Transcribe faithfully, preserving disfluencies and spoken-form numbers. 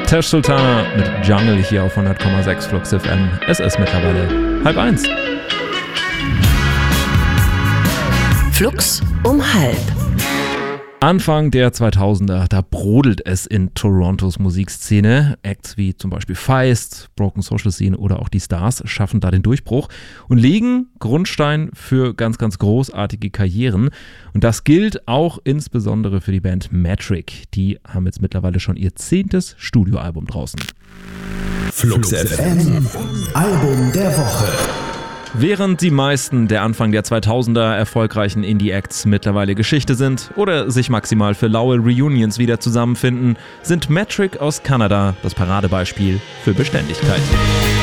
Tash Sultana mit Jungle hier auf hundert Komma sechs Flux F M. Es ist mittlerweile halb eins. Flux um halb. Anfang der zweitausender, da brodelt es in Torontos Musikszene. Acts wie zum Beispiel Feist, Broken Social Scene oder auch die Stars schaffen da den Durchbruch und legen Grundstein für ganz, ganz großartige Karrieren. Und das gilt auch insbesondere für die Band Metric. Die haben jetzt mittlerweile schon ihr zehntes Studioalbum draußen. Flux F M, Album der Woche. Während die meisten der Anfang der zweitausender erfolgreichen Indie-Acts mittlerweile Geschichte sind oder sich maximal für laue Reunions wieder zusammenfinden, sind Metric aus Kanada das Paradebeispiel für Beständigkeit.